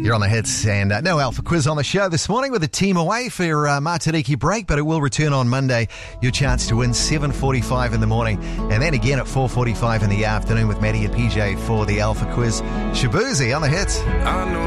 You're on the hits, and no Alpha Quiz on the show this morning with the team away for Martiniki break, but it will return on Monday. Your chance to win 7:45 in the morning, and then again at 4:45 in the afternoon with Maddie and PJ for the Alpha Quiz. Shabuzi on the hits. I know